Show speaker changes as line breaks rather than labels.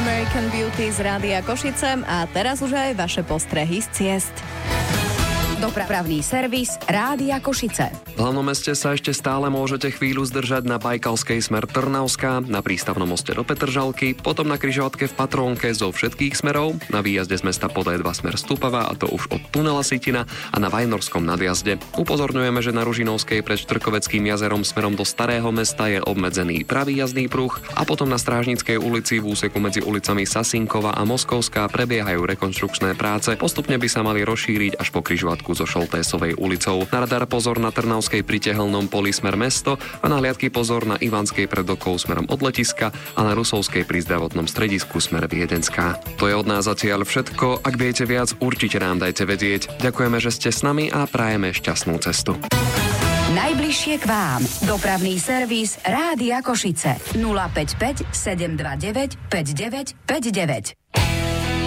American Beauty z Rádia Košice a teraz už aj vaše postrehy z ciest.
Dopravný servis Rádia Košice.
V hlavnom meste sa ešte stále môžete chvíľu zdržať na Bajkalskej smer Trnavská, na prístavnom moste do Petržalky, potom na križovatke v Patrónke zo všetkých smerov, na výjazde z mesta pod E2 smer Stupava, a to už od tunela Sitina, a na Vajnorskom nadjazde. Upozorňujeme, že na Ružinovskej pred Štrkoveckým jazerom smerom do Starého mesta je obmedzený pravý jazdný pruh a potom na Strážnickej ulici v úseku medzi ulicami Sasinkova a Moskovská prebiehajú rekonštrukčné práce. Postupne by sa mali rozšíriť až po križovatku so Šoltésovej ulicou. Na radar pozor na Trnavskej pri Tehelnom poli smer mesto a na hliadky pozor na Ivanskej pred Dokou smerom od letiska a na Rusovskej pri zdravotnom stredisku smer Viedenská. To je od nás zatiaľ všetko. Ak viete viac, určite nám dajte vedieť. Ďakujeme, že ste s nami a prajeme šťastnú cestu.
Najbližšie k vám. Dopravný servis Rádia Košice. 055 729 5959.